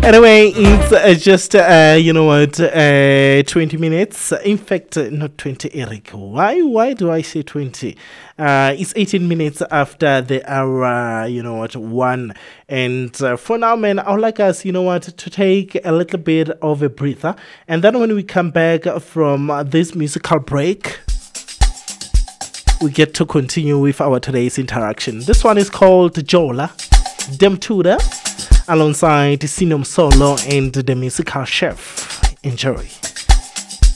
Anyway, it's just, 20 minutes. In fact, not 20, Eric. Why do I say 20? It's 18 minutes after the hour, 1. And for now, man, I would like us, to take a little bit of a breather. And then when we come back from this musical break, we get to continue with our today's interaction. This one is called Jola, Dem Tudor, alongside Sinom Solo and the musical chef. Enjoy.